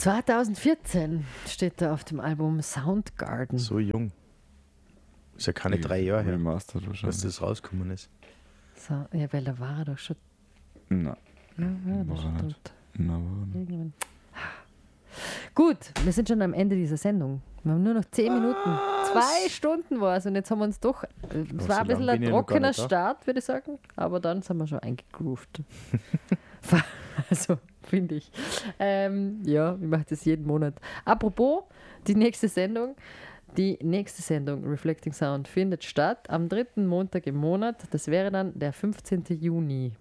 2014 steht da auf dem Album Soundgarden. So jung. Ist ja keine 3 Jahre her, Remastered wahrscheinlich. dass das rausgekommen ist. So, ja, weil da war er doch schon. Nein. Ja, war er War schon er nicht. tot. Nein, war er nicht. Irgendwann. Gut, wir sind schon am Ende dieser Sendung. Wir haben nur noch 10 Minuten. 2 Stunden war es und jetzt haben wir uns doch. Es war ein so bisschen lang ein bin ich noch gar trockener nicht da. Start, würde ich sagen. Aber dann sind wir schon eingegroovt. Also, finde ich. Ja, ich mache das jeden Monat. Apropos, die nächste Sendung. Die nächste Sendung, Reflecting Sound, findet statt am 3. Montag im Monat. Das wäre dann der 15. Juni.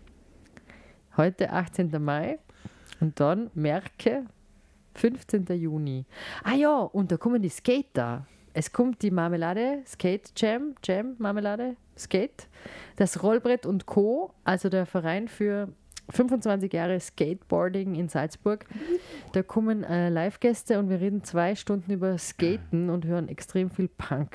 Heute 18. Mai. Und dann merke 15. Juni. Ah ja, und da kommen die Skater. Es kommt die Marmelade, Skate Jam, Marmelade, Skate, das Rollbrett und Co., also der Verein für 25 Jahre Skateboarding in Salzburg. Da kommen Live-Gäste und wir reden 2 Stunden über Skaten und hören extrem viel Punk.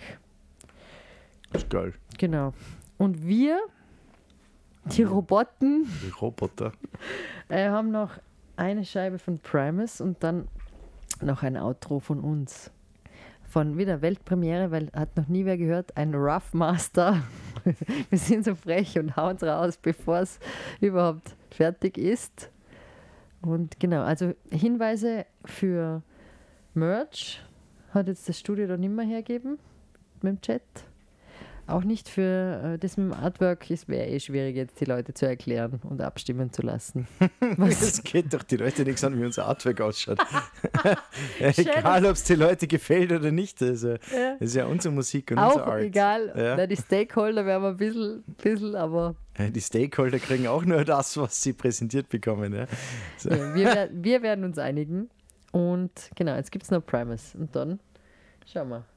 Das ist geil. Genau. Und wir, die Roboten, Die Roboter. haben noch eine Scheibe von Primus und dann noch ein Outro von uns. Von wieder Weltpremiere, weil hat noch nie wer gehört, ein Rough Master. Wir sind so frech und hauen es raus, bevor es überhaupt fertig ist. Und genau, also Hinweise für Merch hat jetzt das Studio da nicht mehr hergeben mit dem Chat. Auch nicht für das mit dem Artwork, es wäre eh schwierig, jetzt die Leute zu erklären und abstimmen zu lassen. Es geht doch die Leute nichts an, wie unser Artwork ausschaut. Egal, ob es die Leute gefällt oder nicht. Also, das ist ja unsere Musik und Auch unser Art. egal, Ja. na, die Stakeholder werden ein bisschen, aber Die Stakeholder kriegen auch nur das, was sie präsentiert bekommen. Ja. So. ja, wir werden uns einigen. Und genau, jetzt gibt es noch Primus. Und dann schauen wir.